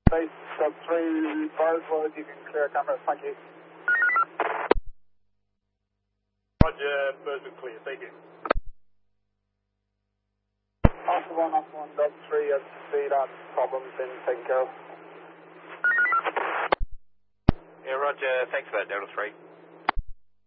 Base sub 3, Barswood, you can clear cameras, thank you. Roger, Burswood clear, thank you. Alpha 1, Dog 3, as to see that problem's been taken care of. Yeah, Roger, thanks for that, Delta 3.